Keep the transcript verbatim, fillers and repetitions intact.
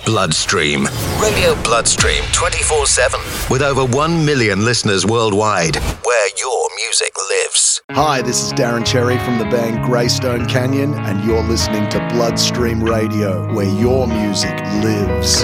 Bloodstream. Radio Bloodstream twenty-four seven. With over one million listeners worldwide, where your music lives. Hi, this is Darren Cherry from the band Greystone Canyon, and you're listening to Bloodstream Radio, where your music lives.